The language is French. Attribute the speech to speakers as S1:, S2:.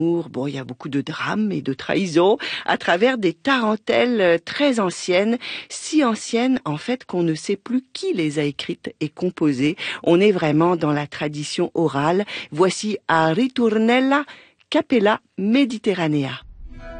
S1: Bon, il y a beaucoup de drames et de trahisons à travers des tarentelles très anciennes, si anciennes en fait qu'on ne sait plus qui les a écrites et composées. On est vraiment dans la tradition orale. Voici a Ritournella Capella Mediterranea.